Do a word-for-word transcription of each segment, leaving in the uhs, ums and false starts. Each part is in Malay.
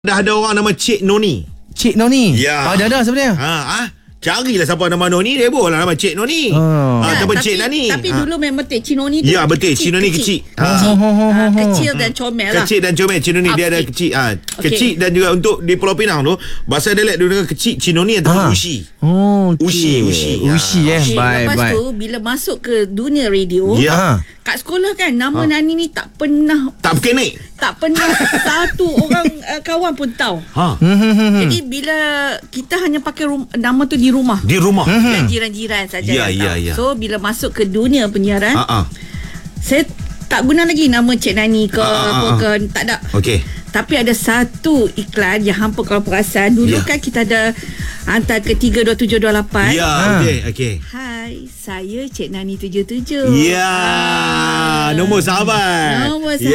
Dah ada orang nama Cik Noni. Cik Noni? Ya. Ah, dah ada sebenarnya. Ha, ah, carilah siapa nama Noni, dia boleh nama Cik Noni. Oh. Ha, Ya, ataupun tapi, Cik Nani. Tapi ha. dulu memang betul Cik Noni tu. Ya, betul. Cik Noni kecil. Ha. Kecil, Oh, oh, oh, Ah, oh. kecil dan comel lah. Kecil dan comel. Cik Noni dia ada Okey. kecil. Ha. Okey. Kecil dan juga untuk di Pulau Pinang tu, bahasa dialek dia dengan kecil Cik Noni atau Ah. Ushi. Oh, okay. Ushi, Ushi. Ushi eh. Okay, Baik, lepas baik. tu bila masuk ke dunia radio, Ya. Ha. kat sekolah kan nama Nani ni tak pernah Tak berkenik. tak pernah satu orang uh, kawan pun tahu. Ha. Jadi bila kita hanya pakai rum- nama tu di rumah. Di rumah. Dan jiran-jiran saja Ya, yang ya, tahu. ya. So bila masuk ke dunia penyiaran, Ha ah. saya tak guna lagi nama Cik Nani ke Ah, ah, apa ah. ke, tak ada. Okey. Tapi ada satu iklan yang hampa kalau perasan dulu Ya. kan kita ada hantar ke tiga dua tujuh dua lapan. Ya, Ha. okey, okey. Hai, saya Cik Nani tujuh tujuh. Ya, nombor sahabat. Nombor sahabat.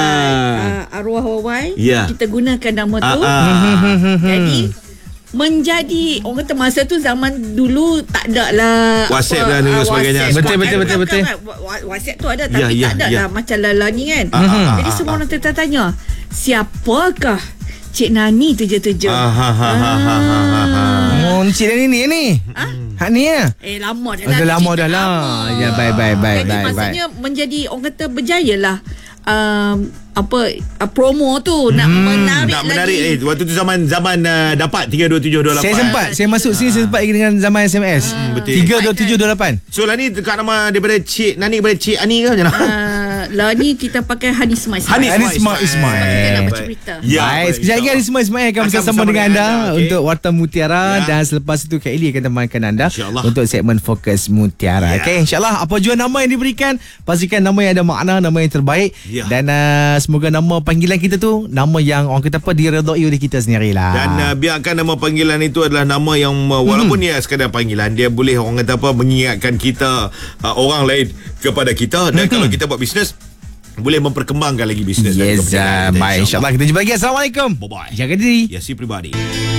Ya. Uh, arwah Wawai. Ya. Kita gunakan nama tu. Ah, ah. Jadi menjadi orang kata masa tu zaman dulu tak ada lah WhatsApp apa, dan ah, sebagainya. WhatsApp. Betul, betul, Bukan- betul, bukan- betul. bukan. Wa- WhatsApp tu ada Ya, tapi ya, tak ada ya. lah macam Lala ni kan. Ah, ah, ah, Jadi ah, semua ah. orang tertanya, siapakah Cik Nani tujuh tujuh? Ah, ha, ha, ha, ha, ha, ha. Oh, Cik Nani ni ni. Ha? Ha ni ya? Eh lama dah Oh, lah. dah lama cerita dah lah. lama. Ya, baik, baik, baik, Jadi baik, maksudnya menjadi orang kata berjaya lah. Um, apa uh, promo tu nak menarik Nak menarik lagi. eh waktu tu zaman zaman uh, dapat tiga dua tujuh dua lapan. Saya sempat, saya masuk sini saya sempat lagi dengan zaman S M S. betul. tiga dua tujuh dua lapan. So lah ni dekat nama daripada Cik Nani kepada Cik Ani ke macam mana? Uh, lah ni kita pakai Hani Smile. Hani Hani Ismail Ismail. Kita nak Eh. baca berita. Ya, Baik, sekejap lagi Hari Ismail Ismail akan Akan bersama bersama dengan dengan anda, anda, okey. untuk Warta Mutiara, Ya. dan selepas itu Kak Eli akan temankan anda InsyaAllah. untuk segmen Fokus Mutiara. Ya. Okey, insyaAllah apa jua nama yang diberikan, pastikan nama yang ada makna, nama yang terbaik. Ya. Dan uh, semoga nama panggilan kita tu nama yang orang kata apa diredai oleh kita sendirilah. Dan uh, biarkan nama panggilan itu adalah nama yang uh, walaupun Hmm. dia sekadar panggilan, dia boleh orang kata apa mengingatkan kita uh, orang lain kepada kita. Dan kalau kita buat bisnes, boleh memperkembangkan lagi bisnes dan Yes, kepercayaan uh, kita, baik, insyaAllah kita jumpa lagi. Assalamualaikum. Bye-bye. Jaga diri. Ya, si pribadi.